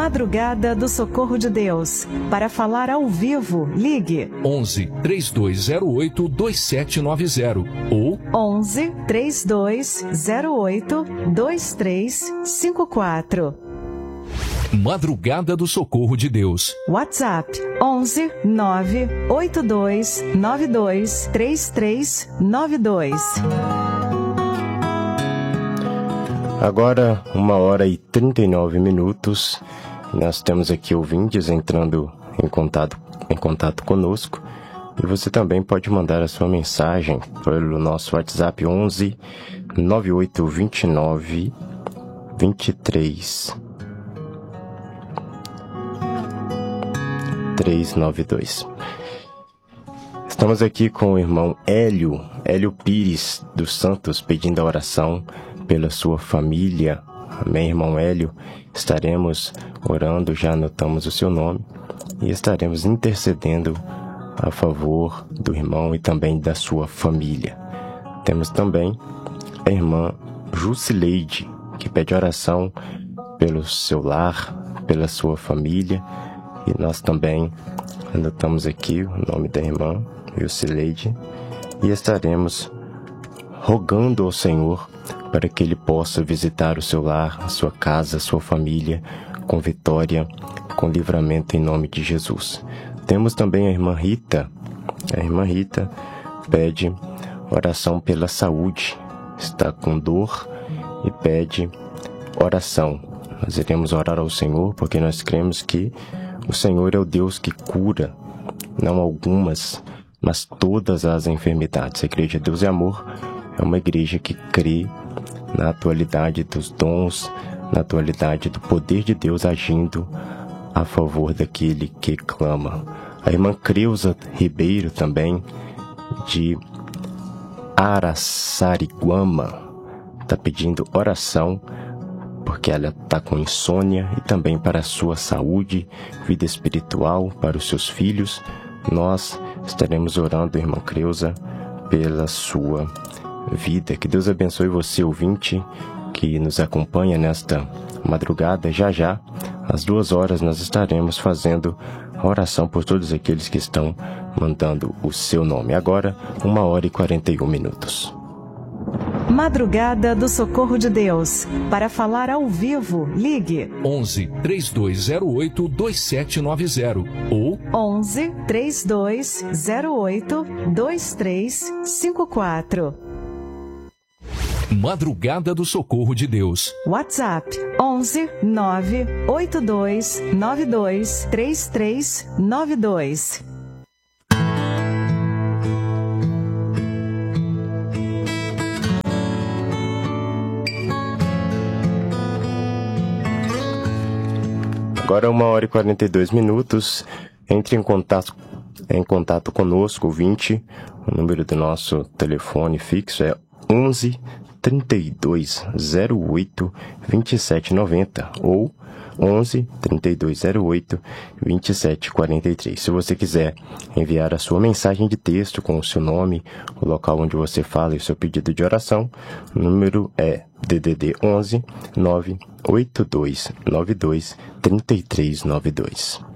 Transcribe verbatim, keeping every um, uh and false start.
Madrugada do Socorro de Deus. Para falar ao vivo, ligue onze, três dois zero oito, dois sete nove zero ou onze, três dois zero oito, dois três cinco quatro. Madrugada do Socorro de Deus. WhatsApp onze, nove oito dois nove dois três três nove dois. Agora, uma hora e trinta e nove minutos, nós temos aqui ouvintes entrando em contato, em contato conosco, e você também pode mandar a sua mensagem pelo nosso WhatsApp onze, nove oito dois nove, dois três três nove dois. Estamos aqui com o irmão Hélio, Hélio Pires dos Santos, pedindo a oração pela sua família. Amém, irmão Hélio? Estaremos orando, já anotamos o seu nome, e estaremos intercedendo a favor do irmão e também da sua família. Temos também a irmã Jusileide, que pede oração pelo seu lar, pela sua família, e nós também anotamos aqui o nome da irmã Jusileide e estaremos rogando ao Senhor para que Ele possa visitar o seu lar, a sua casa, a sua família, com vitória, com livramento em nome de Jesus. Temos também a irmã Rita. A irmã Rita pede oração pela saúde, está com dor e pede oração. Nós iremos orar ao Senhor porque nós cremos que o Senhor é o Deus que cura, não algumas, mas todas as enfermidades. A Igreja Deus e Amor é uma igreja que crê na atualidade dos dons, na atualidade do poder de Deus agindo a favor daquele que clama. A irmã Creuza Ribeiro também, de Araçariguama, está pedindo oração porque ela está com insônia e também para a sua saúde, vida espiritual, para os seus filhos. Nós estaremos orando, irmã Creuza, pela sua vida. Que Deus abençoe você, ouvinte, que nos acompanha nesta madrugada. Já já, às duas horas, nós estaremos fazendo a oração por todos aqueles que estão mandando o seu nome. Agora, uma hora e quarenta e um minutos. Madrugada do Socorro de Deus. Para falar ao vivo, ligue onze, três dois zero oito, dois sete nove zero ou onze, três dois zero oito, dois três cinco quatro. Madrugada do Socorro de Deus. WhatsApp onze, nove oito dois nove dois três três nove dois. Agora uma hora e quarenta e dois minutos. Entre em contato, em contato conosco, ouvinte. O número do nosso telefone fixo é onze, trinta e dois zero oito, vinte e sete noventa ou onze, trinta e dois zero oito, vinte e sete quarenta e três. Se você quiser enviar a sua mensagem de texto com o seu nome, o local onde você fala e o seu pedido de oração, o número é D D D onze, nove oito dois nove dois, três três nove dois.